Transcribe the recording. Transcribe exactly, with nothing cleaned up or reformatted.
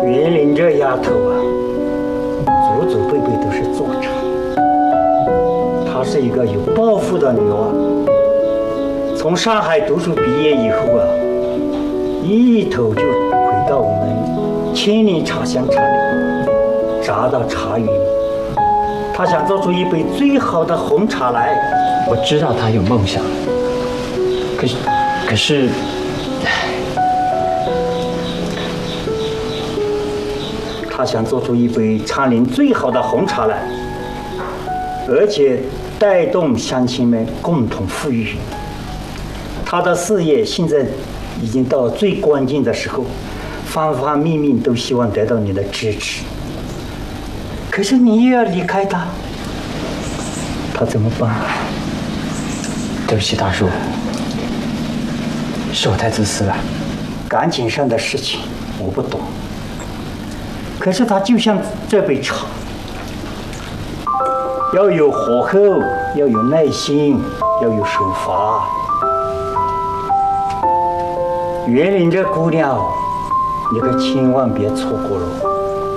园林这丫头啊，祖祖辈辈都是做茶，她是一个有抱负的女娃。从上海读书毕业以后啊，一头就回到我们千年茶香茶里，扎到茶园里。她想做出一杯最好的红茶来。 我知道她有梦想，可是，可是。 他想做出一杯茶林最好的红茶来，而且带动乡亲们共同富裕。他的事业现在已经到最关键的时候，方方面面都希望得到你的支持。可是你又要离开他，他怎么办？ 对不起，大叔，是我太自私了。 感情上的事情我不懂。 可是它就像这杯茶，要有火候，要有耐心，要有手法。园林这姑娘，你可千万别错过了。